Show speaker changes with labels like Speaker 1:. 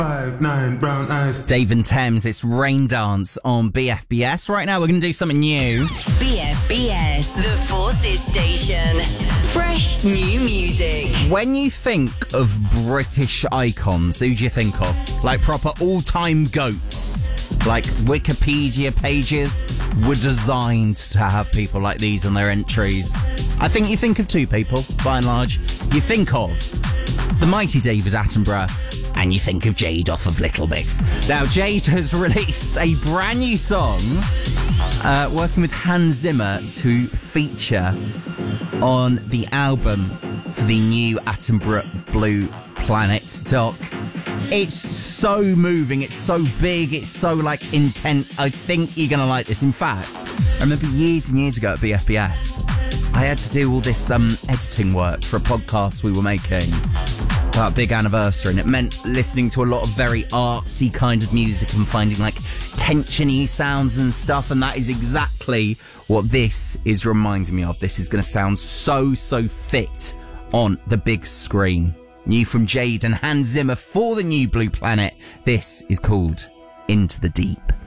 Speaker 1: 5'9", brown eyes.
Speaker 2: Dave and Thames, it's Rain Dance on BFBS. Right now we're going to do something new.
Speaker 3: BFBS, the Forces Station. Fresh new music.
Speaker 2: When you think of British icons, who do you think of? Like proper all-time goats. Like Wikipedia pages were designed to have people like these on their entries. I think you think of two people, by and large. You think of the mighty David Attenborough, and you think of Jade off of Little Mix. Now, Jade has released a brand new song, working with Hans Zimmer to feature on the album for the new Attenborough Blue Planet doc. It's so moving, it's so big, it's so intense. I think you're gonna like this. In fact, I remember years and years ago at BFBS, I had to do all this editing work for a podcast we were making about a big anniversary, and it meant listening to a lot of very artsy kind of music and finding tensiony sounds and stuff, and that is exactly what this is reminding me of. This is going to sound so fit on the big screen. New from Jade and Hans Zimmer for the new Blue Planet. This is called Into the Deep.